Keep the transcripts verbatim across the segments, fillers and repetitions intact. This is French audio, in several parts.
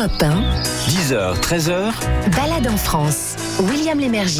Europe un. dix heures, treize heures. Balade en France. William Lémergie.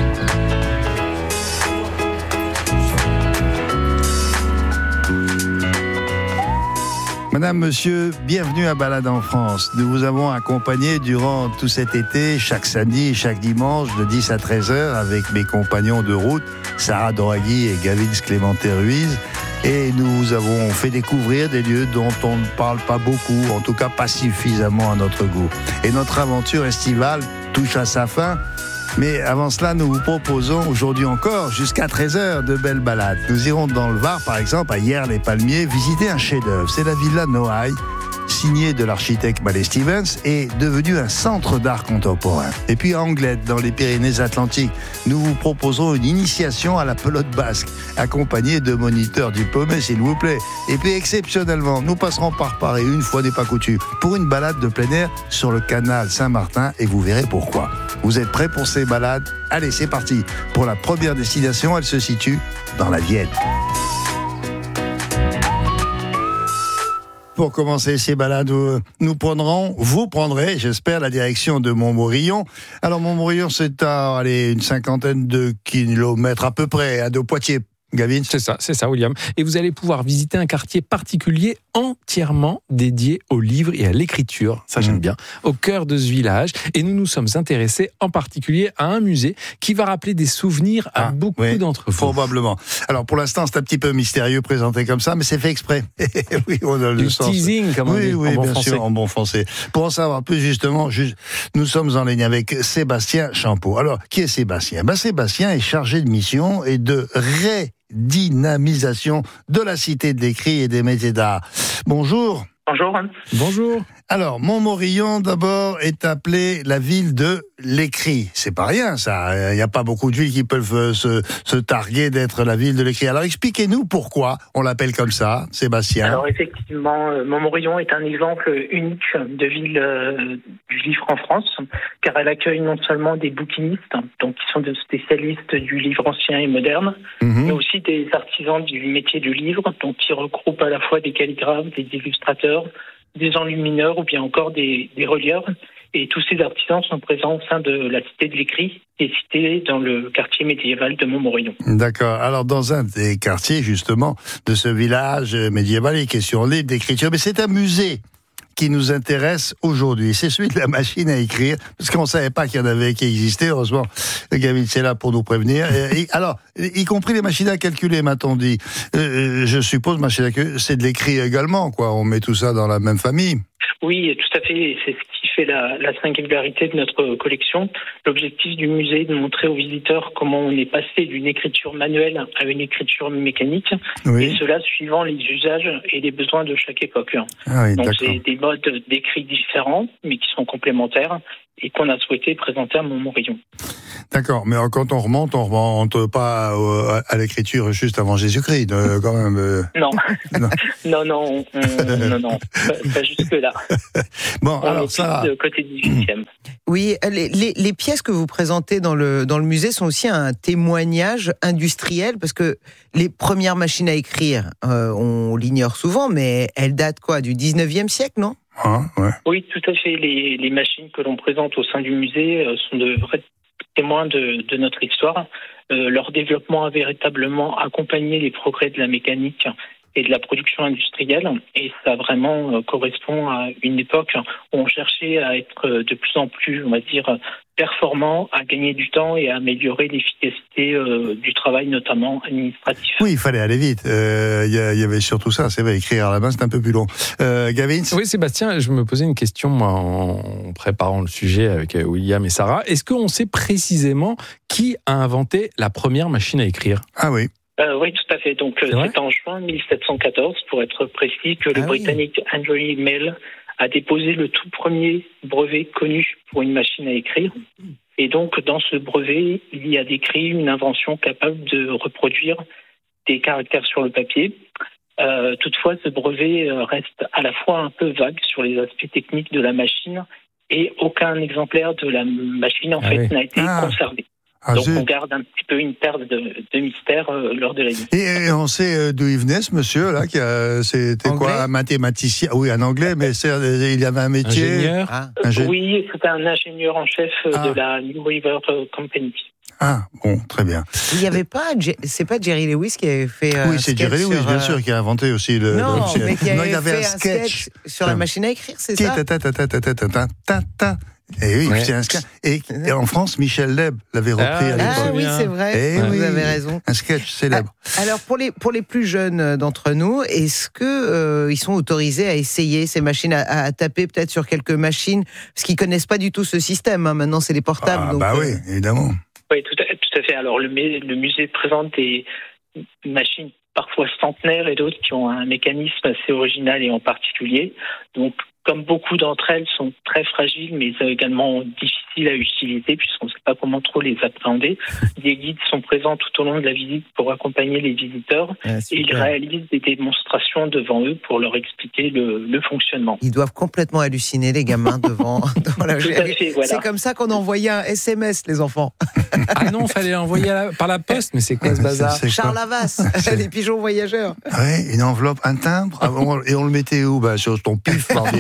Madame, monsieur, bienvenue à Balade en France. Nous vous avons accompagné durant tout cet été, chaque samedi et chaque dimanche, de dix à treize heures, avec mes compagnons de route, Sarah Doraghi et Gavin Clémenté-Ruiz. Et nous vous avons fait découvrir des lieux dont on ne parle pas beaucoup, en tout cas pas suffisamment à notre goût. Et notre aventure estivale touche à sa fin. Mais avant cela, nous vous proposons aujourd'hui encore, jusqu'à treize heures, de belles balades. Nous irons dans le Var, par exemple, à Hyères-les-Palmiers, visiter un chef-d'œuvre. C'est la Villa Noailles, signée de l'architecte Mallet Stevens, et devenue un centre d'art contemporain. Et puis à Anglette, dans les Pyrénées-Atlantiques, nous vous proposons une initiation à la pelote basque, accompagnée de moniteurs diplômés, s'il vous plaît. Et puis exceptionnellement, nous passerons par Paris, une fois n'est pas coutume, pour une balade de plein air sur le canal Saint-Martin, et vous verrez pourquoi. Vous êtes prêts pour ces balades? Allez, c'est parti. Pour la première destination, elle se situe dans la Vienne. Pour commencer ces balades, nous prendrons, vous prendrez, j'espère, la direction de Montmorillon. Alors Montmorillon, c'est à allez, une cinquantaine de kilomètres à peu près, à de Poitiers. Gavin, c'est ça, c'est ça, William. Et vous allez pouvoir visiter un quartier particulier entièrement dédié aux livres et à l'écriture. Ça, j'aime mmh. bien. Au cœur de ce village. Et nous nous sommes intéressés en particulier à un musée qui va rappeler des souvenirs à ah, beaucoup oui, d'entre vous. Probablement. Alors, pour l'instant, c'est un petit peu mystérieux présenté comme ça, mais c'est fait exprès. oui, on a le du sens. Teasing, comme on oui, dit, oui, en bon bien français. sûr, en bon français. Pour en savoir plus, justement, juste, nous sommes en ligne avec Sébastien Champeau. Alors, qui est Sébastien? Ben, Sébastien est chargé de mission et de ré dynamisation de la cité de l'écrit et des métiers d'art. Bonjour. Bonjour. Bonjour. Alors, Montmorillon, d'abord, est appelée la ville de l'écrit. C'est pas rien, ça. Il n'y a pas beaucoup de villes qui peuvent se, se targuer d'être la ville de l'écrit. Alors, expliquez-nous pourquoi on l'appelle comme ça, Sébastien. Alors, effectivement, Montmorillon est un exemple unique de ville euh, du livre en France, car elle accueille non seulement des bouquinistes, donc qui sont des spécialistes du livre ancien et moderne, mmh. mais aussi des artisans du métier du livre, donc qui regroupent à la fois des calligraphes, des illustrateurs, des enlumineurs ou bien encore des, des relieurs. Et tous ces artisans sont présents au sein de la cité de l'écrit, qui est citée dans le quartier médiéval de Montmorillon. D'accord. Alors, dans un des quartiers, justement, de ce village médiéval, il est question d'écriture, mais c'est un musée qui nous intéresse aujourd'hui. C'est celui de la machine à écrire, parce qu'on ne savait pas qu'il y en avait qui existait. Heureusement, Gavin, c'est là pour nous prévenir. Et, alors, y compris les machines à calculer, m'a-t-on dit. Euh, je suppose, machine à calculer, c'est de l'écrit également, quoi. On met tout ça dans la même famille. Oui, tout à fait. C'est ce qui fait la, la singularité de notre collection. L'objectif du musée est de montrer aux visiteurs comment on est passé d'une écriture manuelle à une écriture mécanique, oui. et cela suivant les usages et les besoins de chaque époque. Ah oui, Donc, d'accord. c'est des modes d'écrit différents, mais qui sont complémentaires, et qu'on a souhaité présenter à Montmorillon. D'accord, mais quand on remonte, on remonte pas à l'écriture juste avant Jésus-Christ, euh, quand même. Euh... Non. non, non, non, on, non, non, pas, pas jusque-là. Bon, on alors ça. De côté dix-huitième. Oui, les, les, les pièces que vous présentez dans le dans le musée sont aussi un témoignage industriel, parce que les premières machines à écrire, euh, on l'ignore souvent, mais elles datent quoi, du dix-neuvième siècle, non? Ah, ouais. Oui, tout à fait. Les, les machines que l'on présente au sein du musée euh, sont de vrais témoins de, de notre histoire. Euh, leur développement a véritablement accompagné les progrès de la mécanique et de la production industrielle, et ça vraiment euh, correspond à une époque où on cherchait à être de plus en plus, on va dire, performant, à gagner du temps et à améliorer l'efficacité euh, du travail, notamment administratif. Oui, il fallait aller vite. Il euh, y, y avait surtout ça, c'est vrai, écrire à la main, c'est un peu plus long. Euh, Gavin? Oui, Sébastien, je me posais une question moi, en préparant le sujet avec William et Sarah. Est-ce qu'on sait précisément qui a inventé la première machine à écrire? Ah oui. Euh, oui, tout à fait. Donc, c'est, c'est en juin mille sept cent quatorze, pour être précis, que le ah Britannique oui. Andrew Mell a déposé le tout premier brevet connu pour une machine à écrire. Et donc, dans ce brevet, il y a décrit une invention capable de reproduire des caractères sur le papier. Euh, toutefois, ce brevet reste à la fois un peu vague sur les aspects techniques de la machine, et aucun exemplaire de la machine, en ah fait, oui. n'a été ah. conservé. Ah, Donc zut. on garde un petit peu une paire de, de mystère euh, lors de la nuit. Et, et on sait euh, d'où il venait, ce monsieur là, qui a, c'était Anglais? quoi, un mathématicien? Oui, un anglais, mais c'est, il avait un métier. Ingénieur. Ah. Ingé- Oui, c'était un ingénieur en chef euh, Ah. de la New River Company. Ah, bon, très bien. Il y avait pas, Je- c'est pas Jerry Lewis qui avait fait. euh, oui, un c'est sketch Jerry Lewis, sur, bien euh, sûr, qui a inventé aussi le. Non, le- mais qui Non, avait il avait fait un sketch. sur la machine à écrire, c'est Qui ça? ta ta ta ta ta ta ta ta ta ta. Et oui, Ouais. c'est un sketch. Et, et en France, Michel Leb l'avait repris Ah, à Ah l'époque. oui, bien. c'est vrai. Eh Vous oui. avez raison. Un sketch célèbre. Alors pour les pour les plus jeunes d'entre nous, est-ce que euh, ils sont autorisés à essayer ces machines à, à taper peut-être sur quelques machines parce qu'ils connaissent pas du tout ce système. Hein. Maintenant c'est les portables. Ah, donc, bah euh, oui, évidemment. Oui, tout à, tout à fait. Alors le, mu- le musée présente des machines parfois centenaires et d'autres qui ont un mécanisme assez original et en particulier. Donc, comme beaucoup d'entre elles sont très fragiles, mais également difficiles à utiliser puisqu'on ne sait pas comment trop les appréhender, des guides sont présents tout au long de la visite pour accompagner les visiteurs ah, et ils super. réalisent des démonstrations devant eux pour leur expliquer le, le fonctionnement. Ils doivent complètement halluciner les gamins devant. devant la... Tout à fait, voilà. C'est comme ça qu'on envoyait un S M S les enfants. Ah non, fallait l'envoyer à la- par la poste, mais c'est quoi ce bazar? C'est quoi Charles Havas, C'est- les pigeons voyageurs. Ouais, une enveloppe, un timbre. Ah, on- et on le mettait où? Bah, sur ton pif, bordel.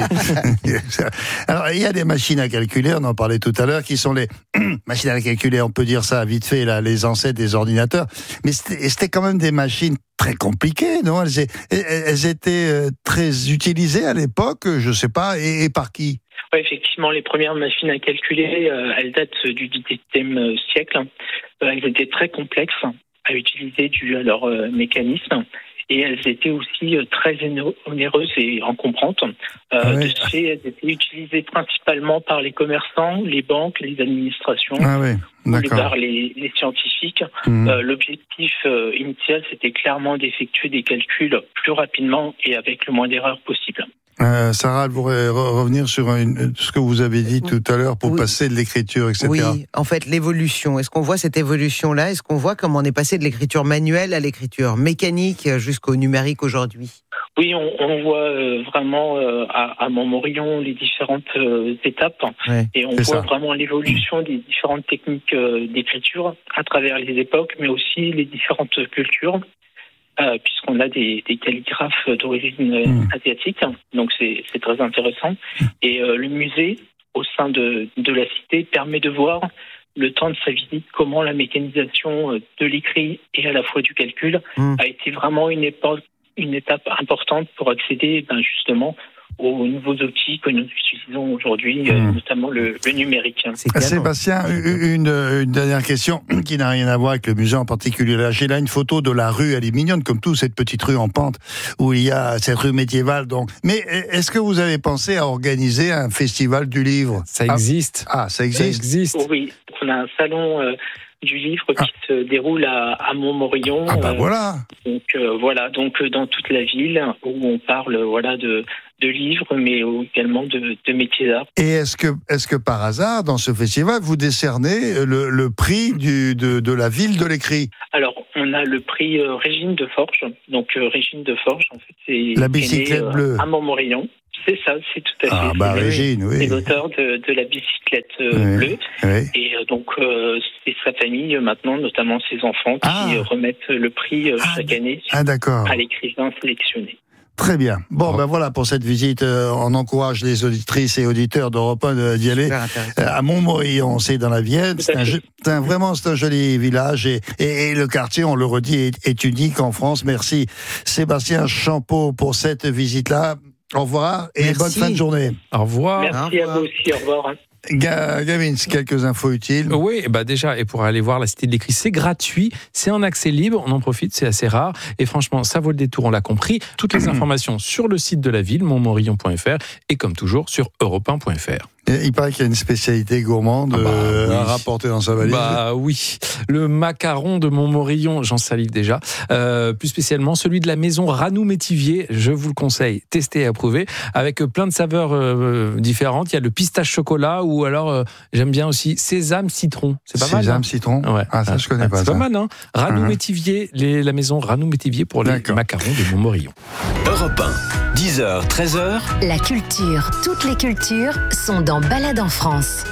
Alors, il y a des machines à calculer, on en parlait tout à l'heure, qui sont les machines à calculer, on peut dire ça vite fait, là, les ancêtres des ordinateurs. Mais c'était, c'était quand même des machines très compliquées, non? Elles, é- elles étaient euh, très utilisées à l'époque, je sais pas, et, et par qui? Oui, effectivement, les premières machines à calculer, euh, elles datent du dix-septième siècle. Euh, elles étaient très complexes à utiliser dû à leur euh, mécanisme. Et elles étaient aussi euh, très éno- onéreuses et encombrantes. Euh, Ah ouais. De ce fait, elles étaient utilisées principalement par les commerçants, les banques, les administrations, Ah oui, ou les, d'accord. par les, les scientifiques. Mhm. Euh, l'objectif euh, initial, c'était clairement d'effectuer des calculs plus rapidement et avec le moins d'erreurs possible. Euh, Sarah, elle voudrait re- revenir sur une, ce que vous avez dit tout à l'heure pour Oui. passer de l'écriture, et cetera. Oui, en fait, l'évolution. Est-ce qu'on voit cette évolution-là? Est-ce qu'on voit comment on est passé de l'écriture manuelle à l'écriture mécanique jusqu'au numérique aujourd'hui? Oui, on, on voit euh, vraiment euh, à, à Montmorillon les différentes euh, étapes Ouais, et on c'est voit ça. vraiment l'évolution des différentes techniques euh, d'écriture à travers les époques, mais aussi les différentes cultures, euh, puisqu'on a des, des calligraphes d'origine euh, Mm. asiatique, donc c'est, c'est très intéressant. Et euh, le musée, au sein de, de la cité, permet de voir le temps de sa visite, comment la mécanisation euh, de l'écrit et à la fois du calcul Mm. a été vraiment une époque une étape importante pour accéder ben, justement aux nouveaux outils que nous utilisons aujourd'hui, euh, Mmh. notamment le, le numérique. c'est Ah, canon. Sébastien, une, une dernière question qui n'a rien à voir avec le musée en particulier. Là, j'ai là une photo de la rue, elle est mignonne comme tout, cette petite rue en pente où il y a cette rue médiévale. Donc, mais est-ce que vous avez pensé à organiser un festival du livre? Ça existe. Ah, ah, ça Ça existe. existe. Oui, on a un salon euh, du livre qui Ah. se déroule à, à Montmorillon. Ah bah euh, voilà. Donc euh, voilà, donc euh, dans toute la ville où on parle voilà de de livres, mais également de, de métiers d'art. Et est-ce que, est-ce que par hasard, dans ce festival, vous décernez le, le prix du, de, de la ville de l'écrit? Alors, on a le prix euh, Régine de Forges. Donc, euh, Régine de Forges, en fait, c'est La c'est bicyclette né, euh, bleue. à Montmorillon. C'est ça, c'est tout à fait. Ah bah c'est, Régine, c'est oui. l'auteur de, de la bicyclette euh, Oui. bleue. oui. Et euh, donc, euh, c'est sa famille, euh, maintenant, notamment ses enfants, qui Ah. euh, remettent le prix euh, Ah, chaque année Ah d'accord. à l'écrivain sélectionné. Très bien. Bon, ben voilà pour cette visite. Euh, on encourage les auditrices et auditeurs d'Europe un de- d'y aller. Super intéressant. Euh, À Montmorillon, c'est dans la Vienne. Tout C'est à un, fait. jeu- c'est un- vraiment c'est un joli village et, et, et le quartier, on le redit, est, est unique en France. Merci Sébastien Champeau pour cette visite-là. Au revoir et Merci. bonne fin de journée. Au revoir. Merci au à revoir. vous aussi, au revoir. Ga- Gavin, quelques infos utiles. Oui, bah déjà, et pour aller voir la Cité de l'écrit, c'est gratuit, c'est en accès libre, on en profite, c'est assez rare. Et franchement, ça vaut le détour, on l'a compris. Toutes les informations sur le site de la ville, montmorillon point f r, et comme toujours sur europe un point f r. Et il paraît qu'il y a une spécialité gourmande Ah bah, euh, oui. à rapporter dans sa valise. Bah oui, le macaron de Montmorillon, j'en salive déjà. Euh, plus spécialement celui de la maison Ranou-Métivier, je vous le conseille, testez et approuvez, avec plein de saveurs euh, différentes. Il y a le pistache chocolat ou alors euh, j'aime bien aussi sésame citron. C'est pas mal. Sésame, hein citron. Ouais. Ah ça je connais Ah, pas C'est ça. pas mal, hein. Mhm. Ranou-Métivier, les- la maison Ranou-Métivier pour les D'accord. macarons de Montmorillon. Europe un, dix heures, treize heures. La culture, toutes les cultures sont dans Balade en France.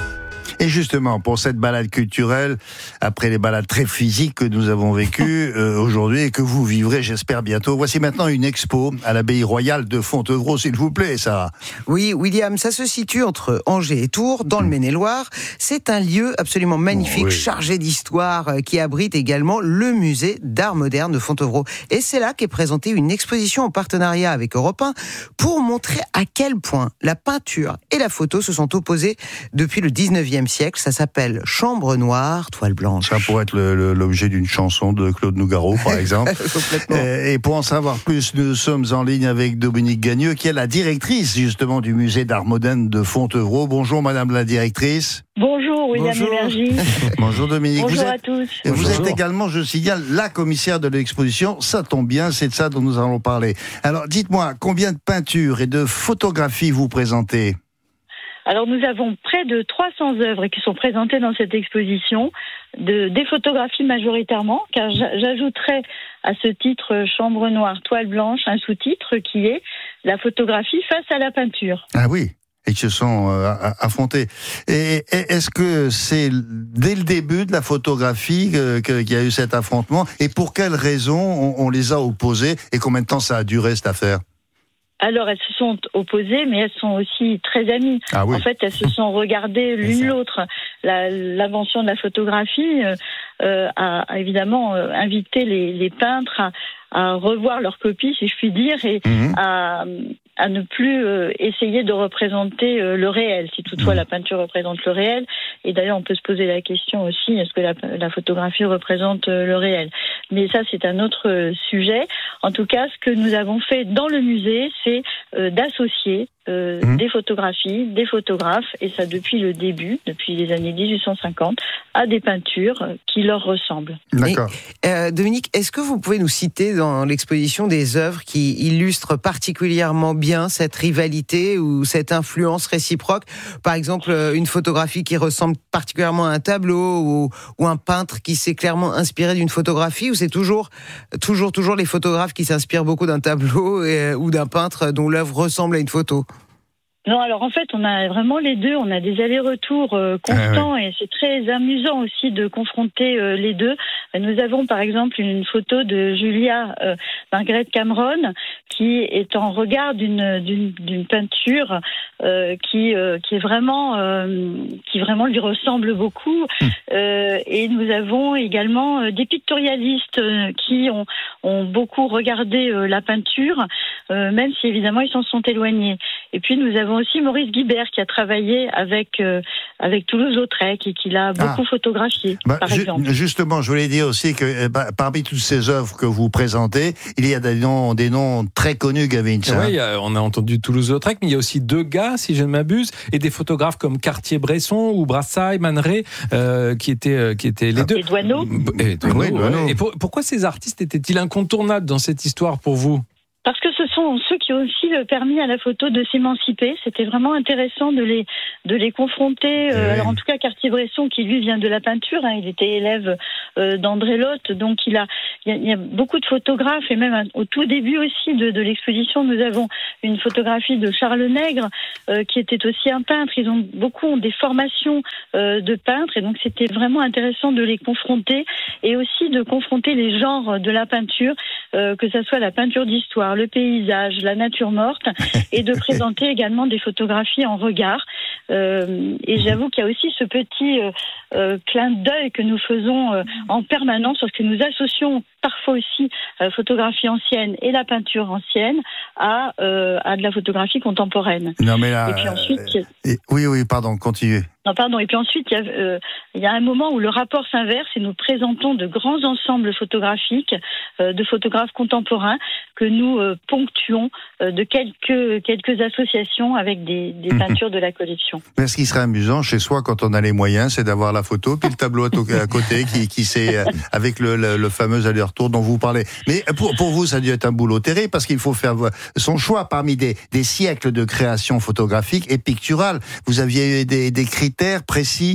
Et justement, pour cette balade culturelle, après les balades très physiques que nous avons vécues euh, aujourd'hui et que vous vivrez, j'espère, bientôt, voici maintenant une expo à l'abbaye royale de Fontevraud, s'il vous plaît, Sarah. Oui, William, ça se situe entre Angers et Tours, dans le Maine-et-Loire. C'est un lieu absolument magnifique, oh, oui. chargé d'histoire, euh, qui abrite également le musée d'art moderne de Fontevraud. Et c'est là qu'est présentée une exposition en partenariat avec Europe un pour montrer à quel point la peinture et la photo se sont opposées depuis le dix-neuvième siècle. Ça s'appelle Chambre noire, toile blanche. Ça pourrait être le, le, l'objet d'une chanson de Claude Nougaro, par exemple. Complètement. Et, et pour en savoir plus, nous sommes en ligne avec Dominique Gagneux, qui est la directrice, justement, du musée d'art moderne de Fontevraud. Bonjour, madame la directrice. Bonjour, William Bonjour. Lémergie. Bonjour, Dominique. Bonjour vous êtes, à tous. Vous Bonjour. êtes également, je signale, la commissaire de l'exposition. Ça tombe bien, c'est de ça dont nous allons parler. Alors, dites-moi, combien de peintures et de photographies vous présentez ? Alors, nous avons près de trois cents œuvres qui sont présentées dans cette exposition, de, des photographies majoritairement, car j'ajouterais à ce titre Chambre noire, toile blanche, un sous-titre qui est la photographie face à la peinture. Ah oui, et qui se sont euh, affrontés. Et, et est-ce que c'est dès le début de la photographie que, que, qu'il y a eu cet affrontement ? Et pour quelles raisons on, on les a opposés ? Et combien de temps ça a duré, cette affaire ? Alors, elles se sont opposées, mais elles sont aussi très amies. Ah oui. En fait, elles se sont regardées l'une l'autre. La, l'invention de la photographie euh, euh, a, a évidemment euh, invité les, les peintres à, à revoir leur copie, si je puis dire, et mmh. à, à ne plus euh, essayer de représenter euh, le réel, si toutefois mmh. la peinture représente le réel. Et d'ailleurs, on peut se poser la question aussi, est-ce que la, la photographie représente euh, le réel ? Mais ça, c'est un autre euh, sujet. En tout cas, ce que nous avons fait dans le musée, c'est euh, d'associer euh, mmh. des photographies, des photographes, et ça depuis le début, depuis les années dix-huit cent cinquante, à des peintures qui leur ressemblent. D'accord. Et, euh, Dominique, est-ce que vous pouvez nous citer dans l'exposition des œuvres qui illustrent particulièrement bien cette rivalité ou cette influence réciproque ? Par exemple, une photographie qui ressemble particulièrement à un tableau ou, ou un peintre qui s'est clairement inspiré d'une photographie, ou c'est toujours, toujours, toujours les photographes qui s'inspirent beaucoup d'un tableau et, ou d'un peintre dont l'œuvre ressemble à une photo ? Non, alors en fait, on a vraiment les deux. On a des allers-retours euh, constants ah, oui. et c'est très amusant aussi de confronter euh, les deux. Nous avons par exemple une photo de Julia euh, Margaret Cameron qui est en regard d'une d'une, d'une peinture euh, qui euh, qui est vraiment euh, qui vraiment lui ressemble beaucoup. Mmh. Euh, et nous avons également euh, des pictorialistes euh, qui ont ont beaucoup regardé euh, la peinture, euh, même si évidemment ils s'en sont éloignés. Et puis nous avons aussi Maurice Guibert qui a travaillé avec euh, avec Toulouse-Lautrec et qui l'a beaucoup ah. photographié, bah, par ju- exemple. Justement, je voulais dire aussi que bah, parmi toutes ces œuvres que vous présentez, il y a des noms, des noms très connus, Gavin. Oui, on a entendu Toulouse-Lautrec, mais il y a aussi Degas, si je ne m'abuse, et des photographes comme Cartier-Bresson ou Brassailles, Man Ray, euh, qui étaient euh, qui étaient les ah. deux. Et Doisneau. Et, Doisneau, oui, Doisneau. Ouais. Et pour, pourquoi ces artistes étaient-ils incontournables dans cette histoire pour vous ? Parce que ce sont ceux qui ont aussi permis à la photo de s'émanciper. C'était vraiment intéressant de les de les confronter. Euh, oui. Alors en tout cas, Cartier-Bresson, qui lui vient de la peinture, hein, il était élève euh, d'André Lotte, donc il a il y, a il y a beaucoup de photographes et même hein, au tout début aussi de, de l'exposition, nous avons une photographie de Charles Nègre, euh, qui était aussi un peintre. Ils ont beaucoup ont des formations euh, de peintres et donc c'était vraiment intéressant de les confronter et aussi de confronter les genres de la peinture, euh, que ça soit la peinture d'histoire, le paysage, la nature morte, et de présenter également des photographies en regard. Euh, et j'avoue qu'il y a aussi ce petit euh, euh, clin d'œil que nous faisons euh, en permanence, parce que nous associons parfois aussi la photographie ancienne et la peinture ancienne à, euh, à de la photographie contemporaine. Non, mais là, et puis ensuite, euh, et, oui, oui, pardon, continuez. Non, pardon. Et puis ensuite, il y a, euh, il y a un moment où le rapport s'inverse et nous présentons de grands ensembles photographiques euh, de photographes contemporains que nous euh, ponctuons euh, de quelques quelques associations avec des, des mmh. peintures de la collection. Mais ce qui serait amusant chez soi quand on a les moyens, c'est d'avoir la photo puis le tableau à côté qui qui c'est euh, avec le, le, le fameux aller-retour dont vous parlez. Mais pour pour vous, ça a dû être un boulot terrible parce qu'il faut faire son choix parmi des des siècles de création photographique et picturale. Vous aviez des des critères précis?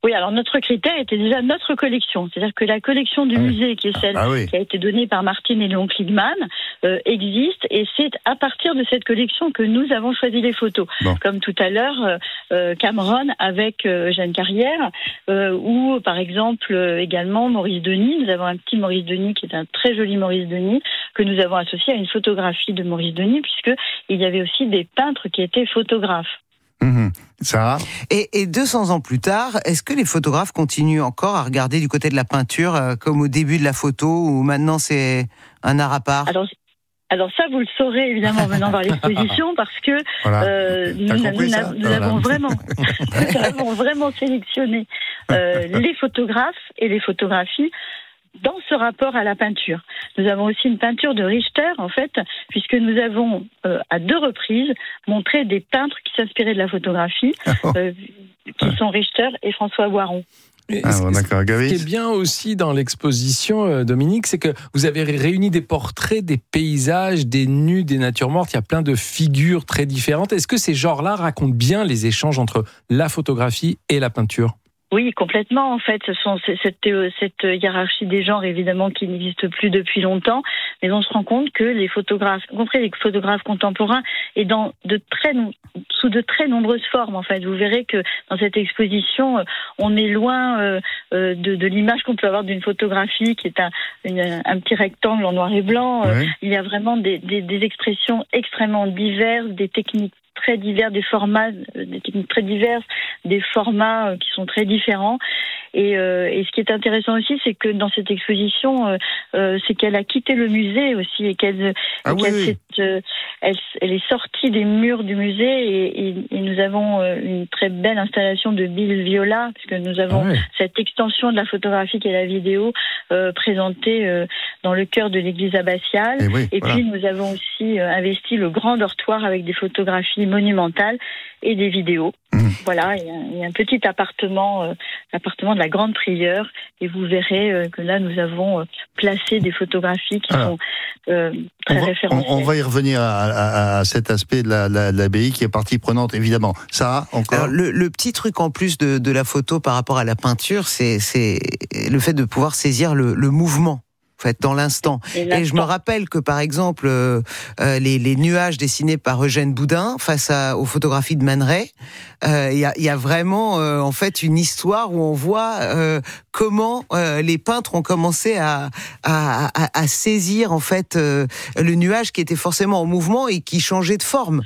Oui, alors notre critère était déjà notre collection. C'est-à-dire que la collection du ah musée, oui. qui est celle ah oui. qui a été donnée par Martine et Léon Kligman, euh, existe, et c'est à partir de cette collection que nous avons choisi les photos. Bon. Comme tout à l'heure, euh, Cameron avec euh, Jeanne Carrière, euh, ou par exemple euh, également Maurice Denis. Nous avons un petit Maurice Denis qui est un très joli Maurice Denis que nous avons associé à une photographie de Maurice Denis, puisque il y avait aussi des peintres qui étaient photographes. Mmh. Sarah ? Et, et deux cents ans plus tard, est-ce que les photographes continuent encore à regarder du côté de la peinture euh, comme au début de la photo, ou maintenant c'est un art à part ? Alors, alors ça, vous le saurez évidemment venant voir l'exposition, parce que voilà. euh, nous, nous, nous, nous voilà. avons vraiment, nous avons vraiment sélectionné euh, les photographes et les photographies dans ce rapport à la peinture. Nous avons aussi une peinture de Richter, en fait, puisque nous avons, euh, à deux reprises, montré des peintres qui s'inspiraient de la photographie, euh, qui sont Richter et François Boiron. Ah, bon, d'accord. Ce qui est bien aussi dans l'exposition, Dominique, c'est que vous avez réuni des portraits, des paysages, des nus, des natures mortes. Il y a plein de figures très différentes. Est-ce que ces genres-là racontent bien les échanges entre la photographie et la peinture ? Oui, complètement. En fait, ce sont cette, cette hiérarchie des genres, évidemment, qui n'existe plus depuis longtemps. Mais on se rend compte que les photographes, y compris les photographes contemporains, et dans de très, sous de très nombreuses formes. En fait, vous verrez que dans cette exposition, on est loin euh, de, de l'image qu'on peut avoir d'une photographie, qui est un, une, un petit rectangle en noir et blanc. Oui. Il y a vraiment des, des, des expressions extrêmement diverses, des techniques très divers, des formats, des techniques très diverses, des formats qui sont très différents. Et, euh, et ce qui est intéressant aussi, c'est que dans cette exposition, euh, euh, c'est qu'elle a quitté le musée aussi, et qu'elle, ah qu'elle oui, oui. euh, elle, elle est sortie des murs du musée, et, et, et nous avons une très belle installation de Bill Viola, puisque nous avons ah oui. cette extension de la photographie et la vidéo euh, présentée euh, dans le cœur de l'église abbatiale. Et, oui, et voilà. puis nous avons aussi euh, investi le grand dortoir avec des photographies monumentales et des vidéos. Mmh. Voilà, il y, a, il y a un petit appartement, euh, l'appartement de la Grande Prieure, et vous verrez euh, que là nous avons euh, placé des photographies qui Alors, sont euh, très on va, référencées. On, on va y revenir à, à, à cet aspect de, la, la, de l'abbaye qui est partie prenante, évidemment. Ça, encore. Alors, le, le petit truc en plus de, de la photo par rapport à la peinture, c'est, c'est le fait de pouvoir saisir le, le mouvement. En fait, dans l'instant. Et, et je me rappelle que, par exemple, euh, euh, les, les nuages dessinés par Eugène Boudin face à, aux photographies de Man Ray, il euh, y, a, y a vraiment, euh, en fait, une histoire où on voit euh, comment euh, les peintres ont commencé à, à, à, à saisir, en fait, euh, le nuage qui était forcément en mouvement et qui changeait de forme.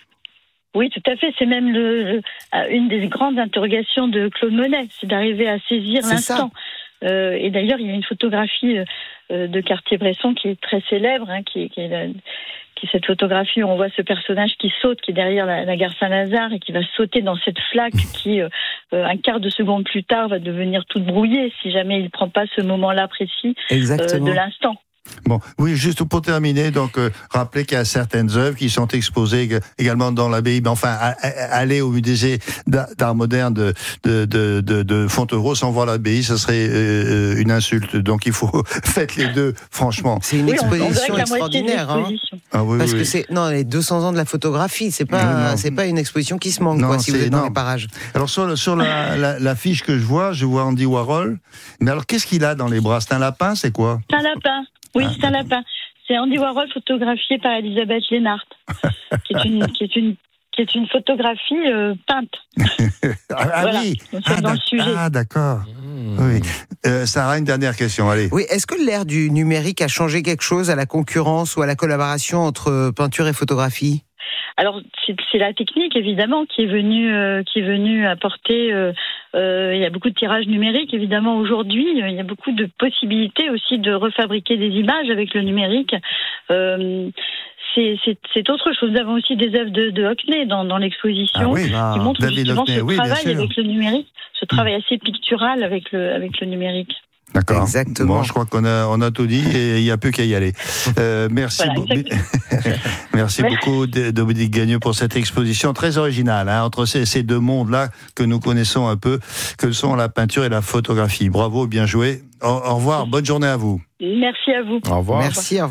Oui, tout à fait. C'est même le, le, une des grandes interrogations de Claude Monet, c'est d'arriver à saisir c'est l'instant. Euh, et d'ailleurs, il y a une photographie euh, de Cartier-Bresson qui est très célèbre, hein, qui, qui, est la, qui est cette photographie où on voit ce personnage qui saute, qui est derrière la, la gare Saint-Lazare et qui va sauter dans cette flaque qui, euh, un quart de seconde plus tard, va devenir toute brouillée si jamais il ne prend pas ce moment-là précis euh, de l'instant. Bon, oui, juste pour terminer, donc euh, rappelez qu'il y a certaines œuvres qui sont exposées également dans l'abbaye. Mais enfin, à, à, aller au musée d'art moderne de de de, de, de Fontevraud sans voir l'abbaye, ça serait euh, une insulte. Donc il faut faites les deux, franchement. C'est une oui, exposition extraordinaire, hein. Ah, oui, parce oui, que oui. c'est non les deux cents ans de la photographie, c'est pas c'est pas une exposition qui se manque non, quoi, si vous êtes dans les parages. Alors sur sur la, la, la fiche que je vois, je vois Andy Warhol. Mais alors qu'est-ce qu'il a dans les bras? C'est un lapin, c'est quoi? C'est un lapin. Oui, ah, c'est un lapin. C'est Andy Warhol photographié par Elisabeth Lénart, qui est une, qui est une, qui est une photographie euh, peinte. ah voilà, oui. Ah, dans le sujet. Ah d'accord. Mmh. Oui. Euh, Sarah, une dernière question. Allez. Oui. Est-ce que l'ère du numérique a changé quelque chose à la concurrence ou à la collaboration entre peinture et photographie? Alors c'est, c'est la technique évidemment qui est venue euh, qui est venue apporter. Euh, euh, il y a beaucoup de tirages numériques évidemment aujourd'hui. Il y a beaucoup de possibilités aussi de refabriquer des images avec le numérique. Euh, c'est, c'est, c'est autre chose. Nous avons aussi des œuvres de, de Hockney dans, dans l'exposition ah oui, ah, qui montrent David justement Hockney, ce oui, travail avec le numérique, ce travail assez pictural avec le avec le numérique. D'accord. Exactement. Bon, je crois qu'on a, on a tout dit et il n'y a plus qu'à y aller. Euh, merci voilà, be- merci beaucoup, Dominique Gagneux, pour cette exposition très originale, hein, entre ces, ces deux mondes-là que nous connaissons un peu, que sont la peinture et la photographie. Bravo, bien joué. Au, au revoir, bonne journée à vous. Merci à vous. Au revoir. Merci, au revoir.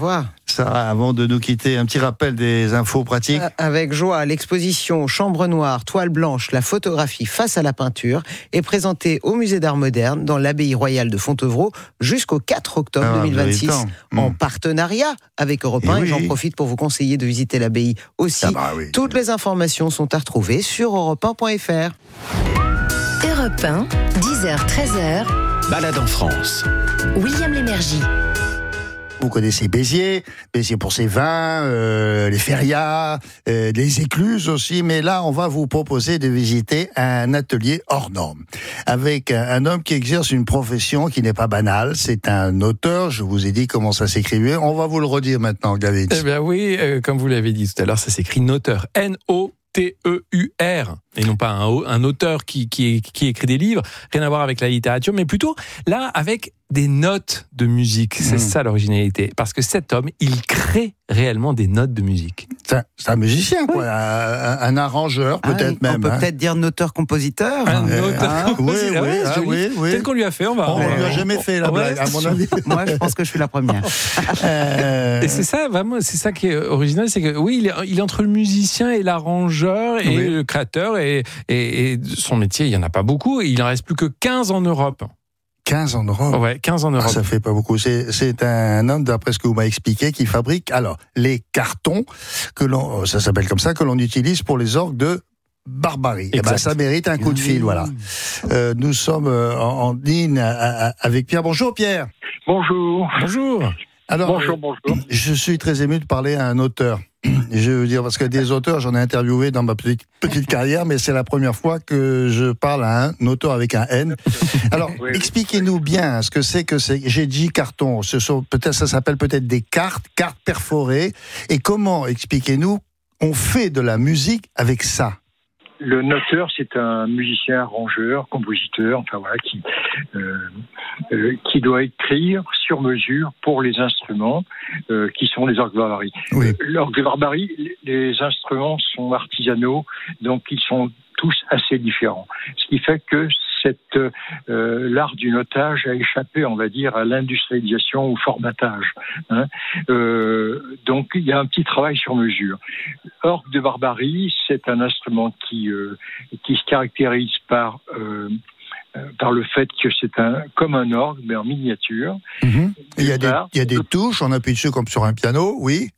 Sarah, avant de nous quitter, un petit rappel des infos pratiques. Euh, Avec joie, l'exposition Chambre noire, toile blanche, la photographie face à la peinture est présentée au Musée d'Art moderne dans l'abbaye royale de Fontevraud jusqu'au quatre octobre Ah, deux mille vingt-six, en mmh. partenariat avec Europe un. Et Et, oui. j'en profite pour vous conseiller de visiter l'abbaye aussi. Ah bah oui. Toutes les informations sont à retrouver sur europe un point f r. Europe un, dix heures treize heures, Balade en France. William Lémergie. Vous connaissez Béziers, Béziers pour ses vins, euh, les férias, euh, les écluses aussi, mais là, on va vous proposer de visiter un atelier hors norme, avec un, un homme qui exerce une profession qui n'est pas banale, c'est un auteur, je vous ai dit comment ça s'écrivait, on va vous le redire maintenant, Gavin. Eh bien oui, euh, comme vous l'avez dit tout à l'heure, ça s'écrit Noteur. N O T E U R. Et non pas un, un auteur qui, qui, qui écrit des livres, rien à voir avec la littérature, mais plutôt là avec des notes de musique. C'est Mmh. ça l'originalité. Parce que cet homme, il crée réellement des notes de musique. C'est un, c'est un musicien, quoi, un, un arrangeur peut-être Ah, même. on peut hein. peut-être dire auteur-compositeur. Un Euh, auteur ah, oui, compositeur. oui, Ouais, ah, joli. oui, oui. Peut-être qu'on lui a fait, on va. On ne lui a jamais fait la Ouais, blague, à mon avis. Moi, je pense que je suis la première. Euh, Et c'est ça, vraiment, c'est ça qui est original, c'est que oui, il est, il est entre le musicien et l'arrangeur et Oui. le créateur, et, et, et son métier, il y en a pas beaucoup. Il en reste plus que quinze en Europe. quinze en Europe. Ouais, quinze en Ah, Europe. ça fait pas beaucoup. C'est, c'est un homme, d'après ce que vous m'avez expliqué, qui fabrique alors les cartons que l'on, ça s'appelle comme ça, que l'on utilise pour les orgues de Barbarie. Eh ben, Exact. ça mérite un coup de fil, voilà. Euh, nous sommes euh, en, en ligne à- à- avec Pierre. Bonjour Pierre. Bonjour. Bonjour. Alors, Bonjour, euh, bonjour. je suis très ému de parler à un auteur. Je veux dire, parce que des auteurs, j'en ai interviewé dans ma petite, petite carrière, mais c'est la première fois que je parle à un auteur avec un N. Alors, Oui. expliquez-nous bien ce que c'est que c'est. J'ai dit carton. Ce sont peut-être, ça s'appelle peut-être des cartes, cartes perforées. Et comment, expliquez-nous, on fait de la musique avec ça? Le noteur, c'est un musicien, arrangeur, compositeur, enfin voilà, qui euh, euh, qui doit écrire sur mesure pour les instruments euh, qui sont les orgues de Barbarie. Oui. Euh, L'orgue de Barbarie, les instruments sont artisanaux, donc ils sont tous assez différents. Ce qui fait que cette euh, l'art du notage a échappé, on va dire, à l'industrialisation, au formatage. Hein. Euh, donc il y a un petit travail sur mesure. Orgue de Barbarie, c'est un instrument qui euh, qui se caractérise par euh, par le fait que c'est un comme un orgue mais en miniature. Mm-hmm. Il y a des, Part, il y a des touches, on appuie dessus comme sur un piano, oui.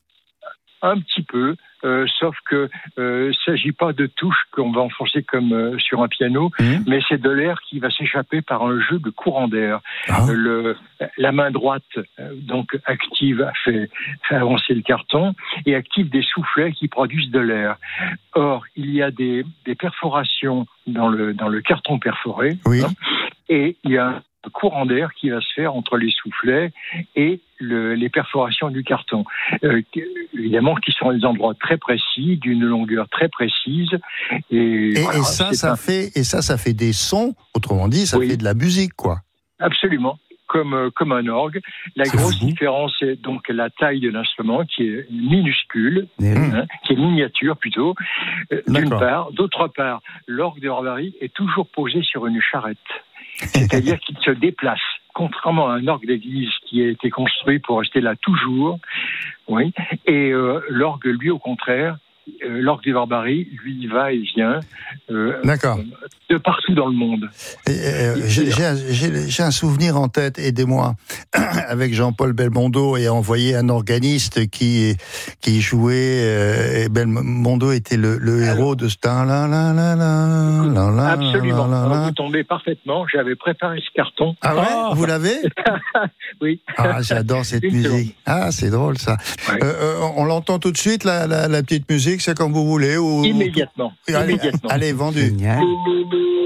un petit peu. Euh, sauf que euh, il ne s'agit pas de touches qu'on va enfoncer comme euh, sur un piano, Mmh. mais c'est de l'air qui va s'échapper par un jeu de courant d'air. Ah. Euh, le, la main droite, euh, donc active, fait, fait avancer le carton et active des soufflets qui produisent de l'air. Or, il y a des, des perforations dans le, dans le carton perforé, Oui. hein, et il y a un courant d'air qui va se faire entre les soufflets et le, les perforations du carton. Euh, évidemment, qui sont à des endroits très précis, d'une longueur très précise. Et, Et, voilà, et ça, c'est ça un- fait, et ça, ça fait des sons. Autrement dit, ça Oui. fait de la musique, quoi. Absolument. Comme, euh, comme un orgue. La C'est grosse fou. différence est donc la taille de l'instrument qui est minuscule, Eh oui. hein, qui est miniature plutôt, euh, d'une D'accord. part. D'autre part, l'orgue de Barbarie est toujours posé sur une charrette. C'est-à-dire qu'il se déplace. Contrairement à un orgue d'église qui a été construit pour rester là toujours, oui. Et euh, l'orgue, lui, au contraire, euh, l'orgue de Barbarie, lui, il va et vient euh, D'accord. de partout dans le monde. Et, euh, J'ai j'ai un- j'ai- j'ai un souvenir en tête, aidez-moi, avec Jean-Paul Belmondo et envoyé un organiste qui qui jouait. Euh, et Belmondo était le, le héros de ce temps là là là là là là. Absolument. là, là, là. Vous tombez parfaitement. J'avais préparé ce carton. Ah ouais, Oh. vous l'avez? Oui. Ah, j'adore cette Une musique. Ah, c'est drôle ça. Ouais. Euh, euh, on l'entend tout de suite la, la, la petite musique, c'est comme vous voulez ou Immédiatement. Allez, Immédiatement. allez, vendu. Génial.